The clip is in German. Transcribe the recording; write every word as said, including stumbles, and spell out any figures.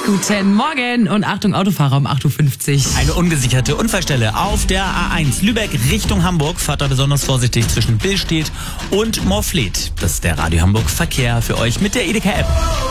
Guten Morgen und Achtung Autofahrer um acht Uhr fünfzig. Eine ungesicherte Unfallstelle auf der A eins Lübeck Richtung Hamburg. Fahrt da besonders vorsichtig zwischen Billstedt und Morfleet. Das ist der Radio Hamburg Verkehr für euch mit der Edeka App.